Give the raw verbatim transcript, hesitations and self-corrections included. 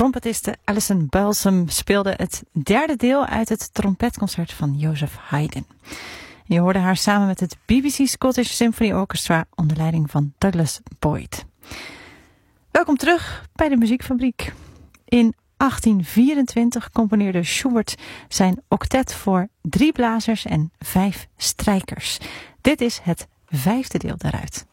trompetiste Alison Balsam speelde het derde deel uit het trompetconcert van Joseph Haydn. Je hoorde haar samen met het B B C Scottish Symphony Orchestra onder leiding van Douglas Boyd. Welkom terug bij de Muziekfabriek. In achttien vierentwintig componeerde Schubert zijn octet voor drie blazers en vijf strijkers. Dit is het vijfde deel daaruit.